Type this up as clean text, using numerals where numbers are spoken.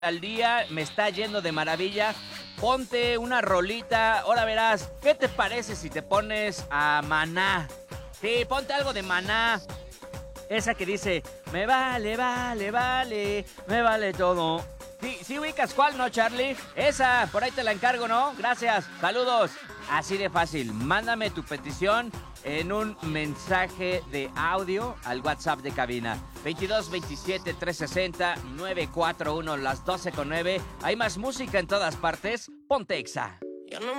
al día, me está yendo de maravilla. Ponte una rolita, ahora verás, ¿qué te parece si te pones a Maná? Sí, ponte algo de Maná. Esa que dice, me vale, vale, vale, me vale todo. Sí, sí ubicas cuál, ¿no, Charlie? Esa, por ahí te la encargo, ¿no? Gracias, saludos. Así de fácil, mándame tu petición en un mensaje de audio al WhatsApp de cabina. 22 27 360 941, las 12:09. Hay más música en todas partes. Ponte Exa. Yo no